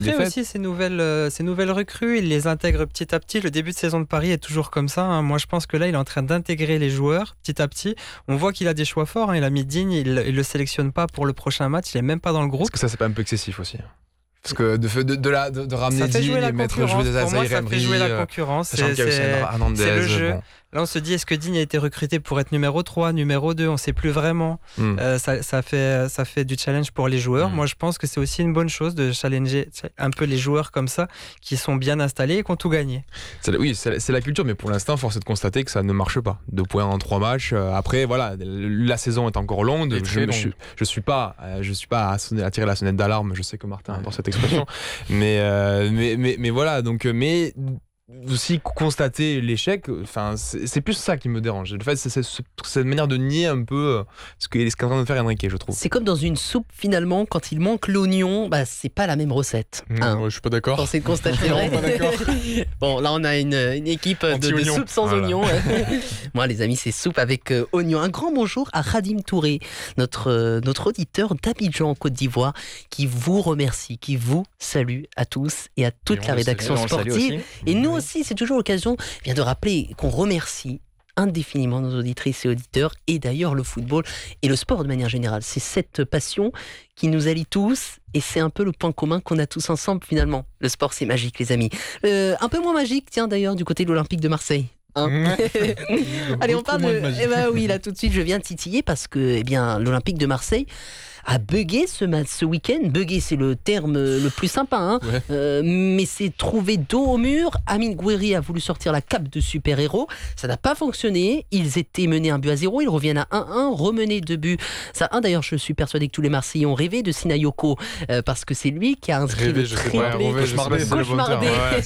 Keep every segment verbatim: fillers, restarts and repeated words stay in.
Après aussi ces nouvelles, euh, ces nouvelles recrues, il les intègre petit à petit. Le début de saison de Paris est toujours comme ça. Hein. Moi, je pense que là, il est en train d'intégrer les joueurs petit à petit. On voit qu'il a des choix forts. Hein. Il a mis Digne, il ne le sélectionne pas pour le prochain match. Il n'est même pas dans le groupe. Est-ce que ça, c'est pas un peu excessif aussi? Parce que de, de, de, la, de, de ramener Digne et mettre jouer des Zaïre Emery, ça fait jouer la concurrence. C'est, c'est, c'est le jeu. Bon. Là, on se dit, est-ce que Digne a été recruté pour être numéro trois, numéro deux? On ne sait plus vraiment. Mm. Euh, ça, ça, fait, ça fait du challenge pour les joueurs. Mm. Moi, je pense que c'est aussi une bonne chose de challenger un peu les joueurs comme ça, qui sont bien installés et qui ont tout gagné. C'est, oui, c'est, c'est la culture, mais pour l'instant, force est de constater que ça ne marche pas. Deux points en trois matchs. Après, voilà, la saison est encore longue. Je ne suis, je suis pas, je suis pas à, sonner, à tirer la sonnette d'alarme. Je sais que Martin adore cette expression. mais, euh, mais, mais, mais voilà, donc... Mais, aussi constater l'échec, enfin c'est, c'est plus ça qui me dérange. Le fait, c'est, c'est, c'est cette manière de nier un peu ce qu'est en train de faire Enrique, je trouve. C'est comme dans une soupe finalement, quand il manque l'oignon, bah c'est pas la même recette. Mmh, hein. Ouais, je suis pas d'accord. Force est de constater. Non, pas d'accord. Bon, là on a une, une équipe de, de soupe sans voilà. oignon. Moi les amis, c'est soupe avec euh, oignon. Un grand bonjour à Radim Touré, notre euh, notre auditeur d'Abidjan en Côte d'Ivoire, qui vous remercie, qui vous salue à tous et à toute et la rédaction sportive. Et nous aussi, c'est toujours l'occasion bien de rappeler qu'on remercie indéfiniment nos auditrices et auditeurs, et d'ailleurs le football et le sport de manière générale. C'est cette passion qui nous allie tous, et c'est un peu le point commun qu'on a tous ensemble finalement. Le sport, c'est magique, les amis. Euh, un peu moins magique, tiens d'ailleurs, du côté de l'Olympique de Marseille. Hein Allez, on parle de... de eh ben oui, là tout de suite, je viens de titiller parce que eh bien, l'Olympique de Marseille a bugué ce, ce week-end. Bugué, c'est le terme le plus sympa, hein. Ouais. Euh, mais c'est trouvé dos au mur. Amine Gouiri a voulu sortir la cape de super-héros. Ça n'a pas fonctionné. Ils étaient menés un but à zéro. Ils reviennent à un un, remenés deux buts. Ça, un, d'ailleurs, je suis persuadé que tous les Marseillais ont rêvé de Sinayoko euh, parce que c'est lui qui a inscrit rêvé, le triplé cauchemardé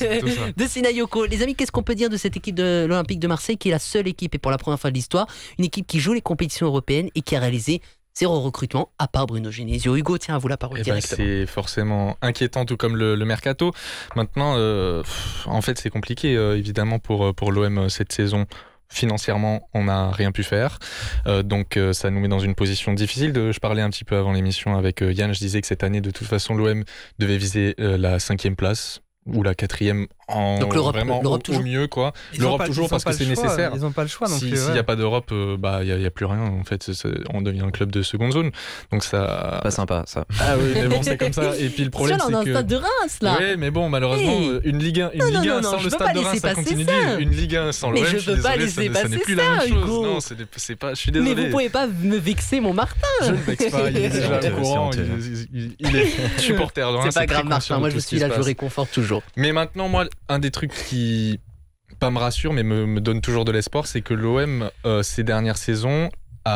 de Sinayoko. Les amis, qu'est-ce qu'on peut dire de cette équipe de l'Olympique de Marseille qui est la seule équipe, et pour la première fois de l'histoire, une équipe qui joue les compétitions européennes et qui a réalisé zéro recrutement, à part Bruno Genesio. Hugo, tiens, à vous la parole eh directement. Ben, c'est forcément inquiétant, tout comme le, le mercato. Maintenant, euh, pff, en fait, c'est compliqué, euh, évidemment, pour, pour l'O M cette saison. Financièrement, on n'a rien pu faire. Euh, donc, euh, ça nous met dans une position difficile. De, je parlais un petit peu avant l'émission avec euh, Yann. Je disais que cette année, de toute façon, l'O M devait viser euh, la cinquième place ou la quatrième en donc l'Europe, vraiment l'Europe au, toujours. au mieux quoi. Ils L'Europe pas, toujours parce que c'est choix, nécessaire. Ils n'ont pas le choix non si, plus. S'il n'y a pas d'Europe, euh, bah il y, y a plus rien en fait. C'est, c'est, on devient un club de seconde zone. Donc ça. Pas sympa ça. Ah oui, mais bon c'est comme ça. Et puis le problème c'est, c'est que. Un stade de Reims là. Oui, mais bon malheureusement hey. une Ligue un, une non, Ligue un non, non, sans le stade de Reims ça continue. Ça. Une Ligue un sans l'O M, mais je peux pas laisser passer ça. n'est plus la même chose. Non, c'est pas. Je suis désolé. Mais vous pouvez pas me vexer mon Martin. Je ne vexe pas. Il est déjà au courant. Il est supporter. C'est pas grave Martin. Moi je suis là, je réconforte toujours. Mais maintenant moi un des trucs qui pas me rassure mais me, me donne toujours de l'espoir, c'est que l'O M euh, ces dernières saisons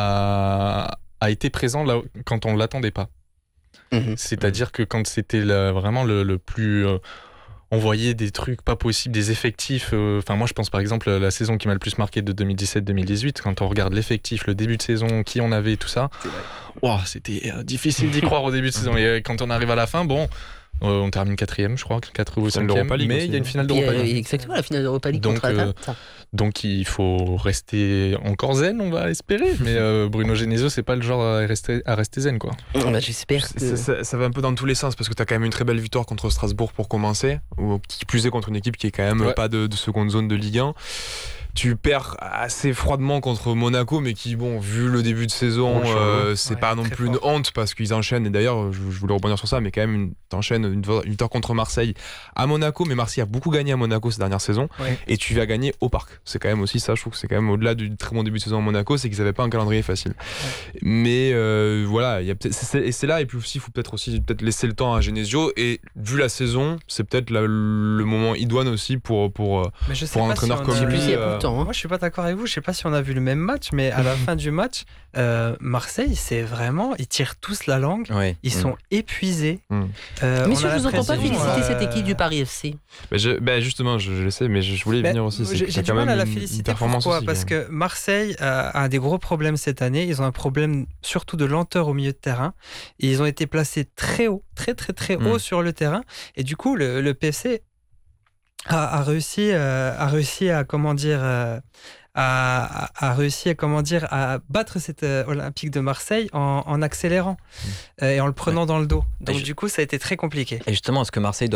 a, a été présent là quand on ne l'attendait pas. Mmh. C'est-à-dire que quand c'était la, vraiment le, le plus euh, on voyait des trucs pas possibles, des effectifs. Enfin, euh, moi, je pense par exemple la saison qui m'a le plus marqué de deux mille dix-sept deux mille dix-huit. Quand on regarde l'effectif, le début de saison, qui on avait, tout ça, wow, c'était euh, difficile d'y croire au début de saison. Et euh, quand on arrive à la fin, bon. Euh, on termine quatrième, je crois, quatre ou cinquième, mais il y a une finale d'Europa League. Exactement, la finale d'Europa League donc, contre euh, donc il faut rester encore zen, on va espérer. Mais euh, Bruno Genesio, c'est pas le genre à rester, à rester zen, quoi. Bah, j'espère que... ça, ça, ça va un peu dans tous les sens, parce que t'as quand même une très belle victoire contre Strasbourg pour commencer, ou qui plus est contre une équipe qui est quand même ouais. pas de, de seconde zone de Ligue un. Tu perds assez froidement contre Monaco, mais qui, bon, vu le début de saison, oh, euh, c'est ouais, pas non plus fort. Une honte parce qu'ils enchaînent. Et d'ailleurs, je, je voulais rebondir sur ça, mais quand même, une, t'enchaînes une, une victoire contre Marseille à Monaco. Mais Marseille a beaucoup gagné à Monaco ces dernières saisons. Ouais. Et tu vas gagner au Parc. C'est quand même aussi ça, je trouve que c'est quand même au-delà du très bon début de saison à Monaco, c'est qu'ils n'avaient pas un calendrier facile. Ouais. Mais euh, voilà, y a peut-être, c'est, et c'est là, et puis aussi, il faut peut-être aussi peut-être laisser le temps à Genesio. Et vu la saison, c'est peut-être la, le moment idoine aussi pour, pour, pour un entraîneur si comme lui. Euh, Moi, je suis pas d'accord avec vous. Je sais pas si on a vu le même match, mais à la fin du match, euh, Marseille, c'est vraiment, ils tirent tous la langue. Oui. Ils mmh. sont épuisés. Mmh. Euh, Messieurs, je vous entends pas féliciter euh... cette équipe du Paris F C. Bah, je, bah justement, je, je le sais, mais je, je voulais y venir aussi. J'ai, j'ai du mal à la féliciter. Pourquoi aussi, Parce que Marseille a, a des gros problèmes cette année. Ils ont un problème surtout de lenteur au milieu de terrain. Et ils ont été placés très haut, très très très haut mmh. sur le terrain. Et du coup, le, le P F C a, a réussi, euh, a réussi à comment dire. Euh, A, a, a réussi à, comment dire, à battre cet euh, Olympique de Marseille en, en accélérant mmh. euh, et en le prenant ouais. dans le dos. Donc, et du coup, ça a été très compliqué. Et justement, est-ce que Marseille doit